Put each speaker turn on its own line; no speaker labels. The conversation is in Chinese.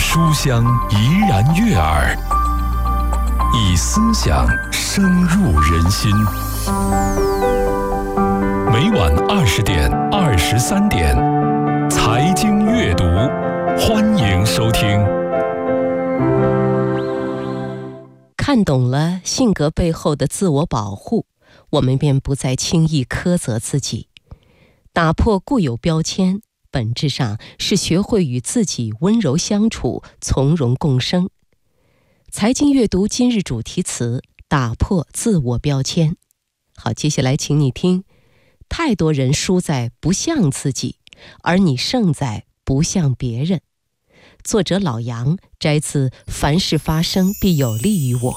书香怡然悦耳，以思想深入人心。每晚20点、23点，财经阅读，欢迎收听。
看懂了性格背后的自我保护，我们便不再轻易苛责自己。打破固有标签，本质上是学会与自己温柔相处，从容共生。财经阅读今日主题词：打破自我标签。好，接下来请你听：太多人输在不像自己，而你胜在不像别人。作者老杨，摘自《凡事发生必有利于我》。